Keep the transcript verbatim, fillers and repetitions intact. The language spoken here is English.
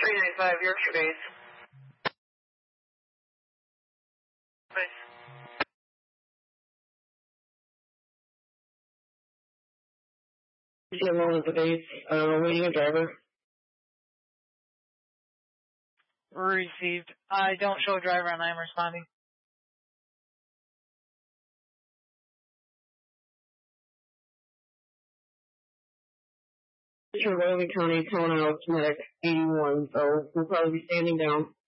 three nine five, Yorkshire base. Base. Get along with the base. Uh, waiting a driver. Received. I don't show a driver and I'm responding. Logan County calling out Kinetic eighty-one, so we'll probably be standing down.